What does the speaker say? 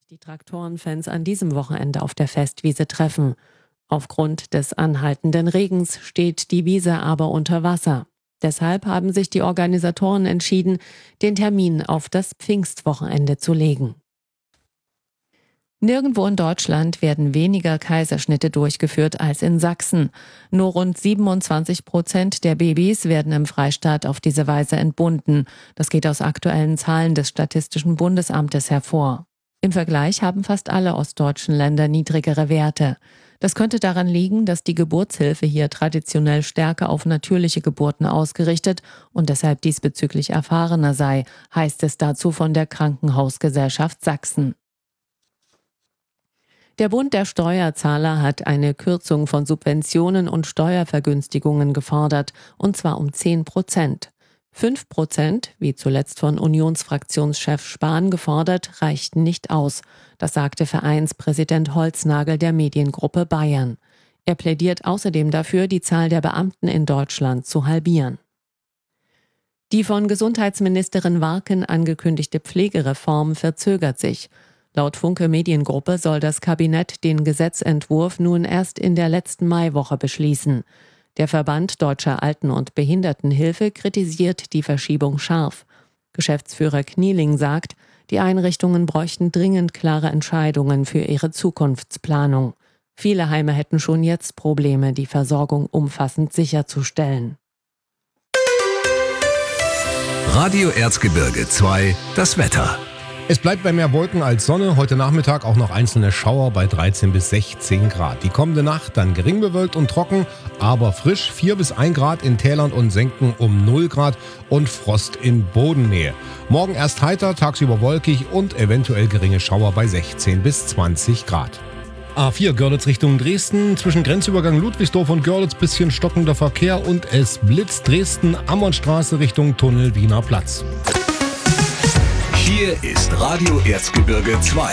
die Traktorenfans an diesem Wochenende auf der Festwiese treffen. Aufgrund des anhaltenden Regens steht die Wiese aber unter Wasser. Deshalb haben sich die Organisatoren entschieden, den Termin auf das Pfingstwochenende zu legen. Nirgendwo in Deutschland werden weniger Kaiserschnitte durchgeführt als in Sachsen. Nur rund 27% der Babys werden im Freistaat auf diese Weise entbunden. Das geht aus aktuellen Zahlen des Statistischen Bundesamtes hervor. Im Vergleich haben fast alle ostdeutschen Länder niedrigere Werte. Das könnte daran liegen, dass die Geburtshilfe hier traditionell stärker auf natürliche Geburten ausgerichtet und deshalb diesbezüglich erfahrener sei, heißt es dazu von der Krankenhausgesellschaft Sachsen. Der Bund der Steuerzahler hat eine Kürzung von Subventionen und Steuervergünstigungen gefordert, und zwar um 10%. 5%, wie zuletzt von Unionsfraktionschef Spahn gefordert, reichten nicht aus. Das sagte Vereinspräsident Holznagel der Mediengruppe Bayern. Er plädiert außerdem dafür, die Zahl der Beamten in Deutschland zu halbieren. Die von Gesundheitsministerin Warken angekündigte Pflegereform verzögert sich. Laut Funke Mediengruppe soll das Kabinett den Gesetzentwurf nun erst in der letzten Maiwoche beschließen. Der Verband Deutscher Alten- und Behindertenhilfe kritisiert die Verschiebung scharf. Geschäftsführer Knieling sagt, die Einrichtungen bräuchten dringend klare Entscheidungen für ihre Zukunftsplanung. Viele Heime hätten schon jetzt Probleme, die Versorgung umfassend sicherzustellen. Radio Erzgebirge 2, das Wetter. Es bleibt bei mehr Wolken als Sonne. Heute Nachmittag auch noch einzelne Schauer bei 13 bis 16 Grad. Die kommende Nacht dann gering bewölkt und trocken, aber frisch. 4 bis 1 Grad in Tälern und Senken um 0 Grad und Frost in Bodennähe. Morgen erst heiter, tagsüber wolkig und eventuell geringe Schauer bei 16 bis 20 Grad. A4 Görlitz Richtung Dresden. Zwischen Grenzübergang Ludwigsdorf und Görlitz bisschen stockender Verkehr und es blitzt. Dresden, Ammonstraße Richtung Tunnel Wiener Platz. Hier ist Radio Erzgebirge 2.